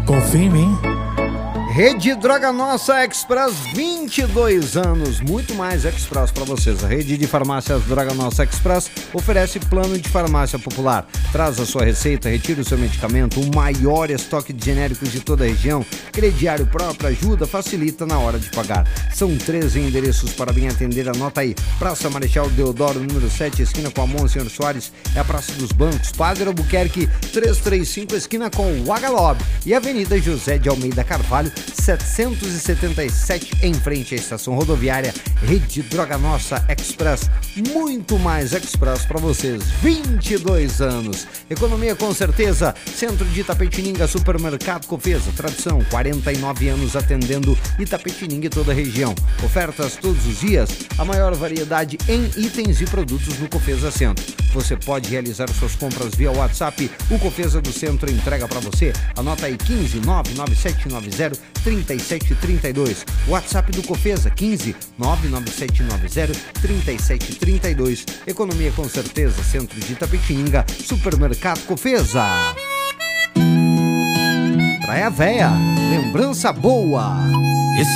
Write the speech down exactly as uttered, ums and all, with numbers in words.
Confia em mim. Rede Droga Nossa Express, vinte e dois anos, muito mais Express para vocês. A rede de farmácias Droga Nossa Express oferece plano de farmácia popular. Traz a sua receita, retira o seu medicamento, o maior estoque de genéricos de toda a região. Crediário próprio ajuda, facilita na hora de pagar. São treze endereços para bem atender, anota aí. Praça Marechal Deodoro, número sete, esquina com a Monsenhor Senhor Soares, é a Praça dos Bancos. Padre Albuquerque, trezentos e trinta e cinco, esquina com o Agalob. E Avenida José de Almeida Carvalho, setecentos e setenta e sete, em frente à estação rodoviária. Rede Droga Nossa Express, muito mais Express para vocês. vinte e dois anos, economia com certeza. Centro de Itapetininga, Supermercado Cofesa, tradição, quarenta e nove anos atendendo Itapetininga e toda a região. Ofertas todos os dias, a maior variedade em itens e produtos no Cofesa Centro. Você pode realizar suas compras via WhatsApp. O Cofesa do Centro entrega para você. Anota aí, quinze nove nove sete nove zero trinta e sete trinta e dois. WhatsApp do Cofesa, quinze nove nove sete nove zero trinta e sete trinta e dois. Economia com certeza, Centro de Itapetininga, Supermercado Cofesa. Praia Véia, lembrança boa.